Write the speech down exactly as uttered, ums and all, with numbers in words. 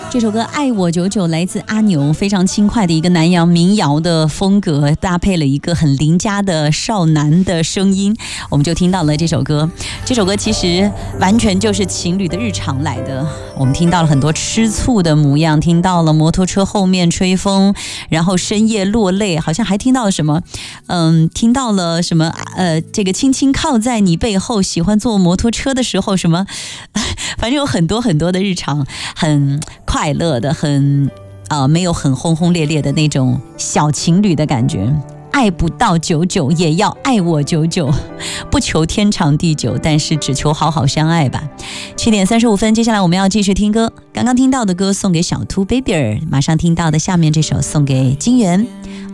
这首歌《爱我久久》来自阿牛，非常轻快的一个南洋民谣的风格，搭配了一个很邻家的少男的声音，我们就听到了这首歌。这首歌其实完全就是情侣的日常来的，我们听到了很多吃醋的模样，听到了摩托车后面吹风，然后深夜落泪，好像还听到了什么，嗯，听到了什么，呃，这个轻轻靠在你背后，喜欢坐摩托车的时候什么，反正有很多很多的日常，很快乐的，很呃没有很轰轰烈烈的那种小情侣的感觉。爱不到久久也要爱我久久，不求天长地久，但是只求好好相爱吧。七点三十五分，接下来我们要继续听歌。刚刚听到的歌送给小兔 baby， 马上听到的下面这首送给金源。